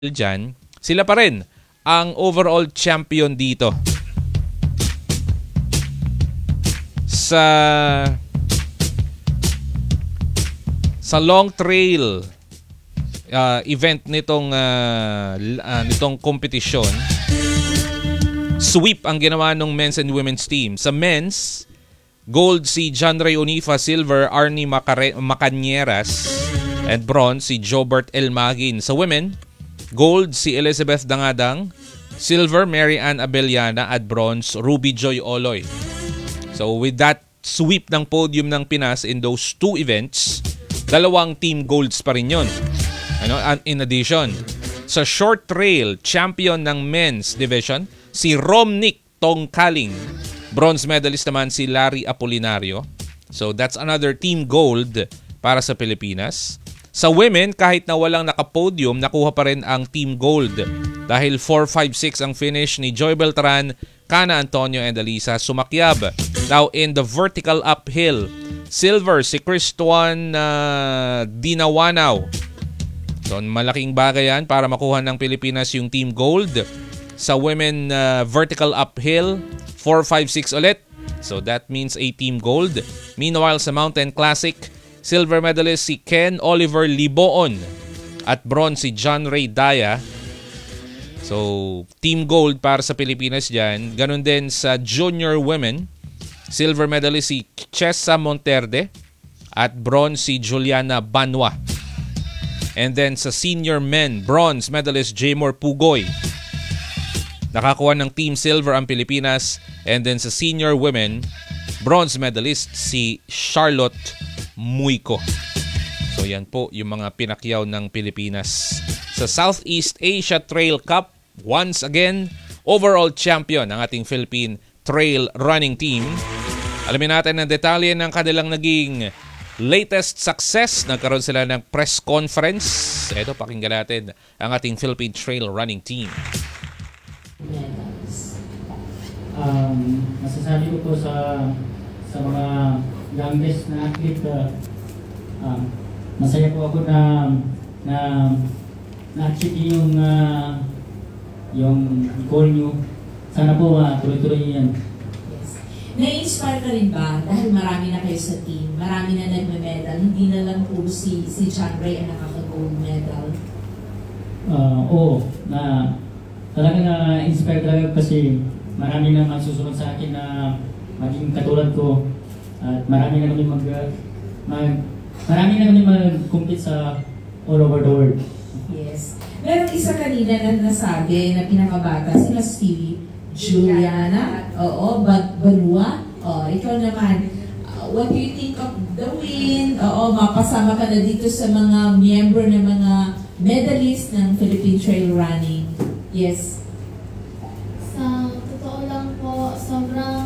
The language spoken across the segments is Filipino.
dyan, sila pa rin ang overall champion dito. Sa long trail event nitong kompetisyon, sweep ang ginawa ng men's and women's team. Sa men's, gold si John Ray Onifa, silver Arnie Macanieras, and bronze si Jobert Elmagin. Sa women, gold si Elizabeth Dangadang, silver Mary Ann Abellana, at bronze Ruby Joy Oloy. So with that sweep ng podium ng Pinas in those two events, dalawang team golds pa rin yun. In addition, sa short trail, champion ng men's division, si Romnick Tongkaling. Bronze medalist naman si Larry Apolinario. So that's another team gold para sa Pilipinas. Sa women, kahit na walang nakapodium, nakuha pa rin ang team gold. Dahil 4-5-6 ang finish ni Joy Beltran, Kana Antonio, and Alisa Sumakyab. Now in the vertical uphill, silver si Cristuan Dinawanaw. So malaking bagay yan para makuha ng Pilipinas yung team gold. Sa women vertical uphill, 4-5-6 ulit. So that means a team gold. Meanwhile sa Mountain Classic, silver medalist si Ken Oliver Liboon at bronze si John Ray Daya. So team gold para sa Pilipinas dyan. Ganon din sa junior women, silver medalist si Chessa Monterde at bronze si Juliana Banwa. And then sa senior men, bronze medalist Jaymor Pugoy. Nakakuha ng team silver ang Pilipinas. And then sa senior women, bronze medalist si Charlotte Muico. So yan po yung mga pinakyaw ng Pilipinas. Sa Southeast Asia Trail Cup, once again, overall champion ang ating Philippine Trail Running Team. Alamin natin ang detalye ng kanilang naging latest success. Nagkaroon sila ng press conference. Ito, pakinggan natin ang ating Philippine Trail Running Team. Masasabi ko po sa mga youngest na athlete, masaya po ako na-achieve yung goal nyo. Sana po tuloy-tuloy yan. Yes. Na-inspire ka rin ba? Dahil marami na kayo sa team, marami na nagme-medal, hindi na lang po si John Ray ang nakaka-gold medal. Oo, talaga na-inspire talaga kasi marami na magsusunod sa akin na maging katulad ko. At marami na kami mag-compete sa all over the world. Yes. Meron isa kanina na nasabi na pinakabata, sila Stevie, Juliana, Banua. Ikaw naman, what do you think of the win? Mapasama ka na dito sa mga miyembro ng mga medalist ng Philippine Trail Running. Yes. Sa totoo lang po, sobrang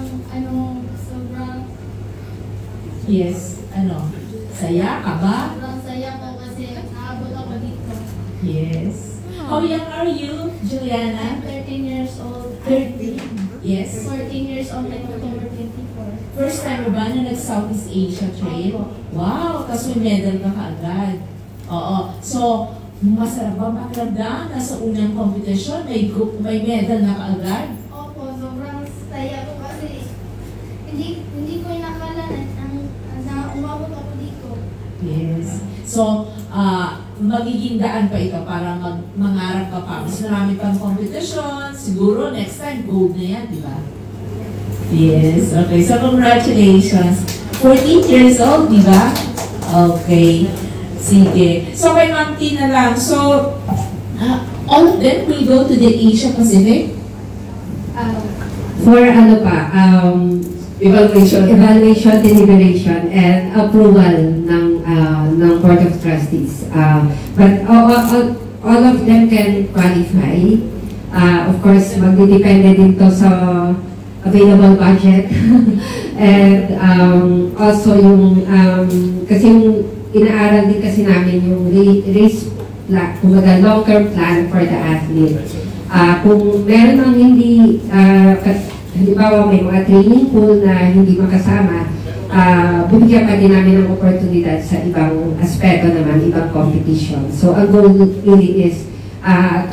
Yes, saya ka ba? sobrang saya po kasi naabot ako dito. Yes. How young are you, Juliana? I'm 13 years old. 13. Yes. 14 years old in October 24. First time mo ba na nag-Southeast Asia Trail? Wow, kasi may medal ka kaagad. Oo. So, masarap ba pakiramdam na sa unang competition may medal na kaagad? Opo, sobrang saya ko kasi hindi ko inakala na umabot ako dito. Yes. So, magiging daan pa ito para mangarap ka pa. Mas marami pang competition. Siguro next time, gold na yan, di ba? Yes. Okay. So, congratulations. 14 years old, di ba? Okay. Sige. So, kay Ma'am T na lang. So, all of them will go to the Asia Pacific? For evaluation, deliberation, and approval ng Board of Trustees. But all of them can qualify. Of course, magdidepende dito sa available budget. And also yung, kasi yung inaaral din kasi namin yung race plan, kumbaga long-term plan for the athlete. Kung meron ng hindi, halimbawa may mga training pool na hindi makasama, bibigyan pa din namin ng oportunidad sa ibang aspeto naman, ibang competition. So ang goal really is to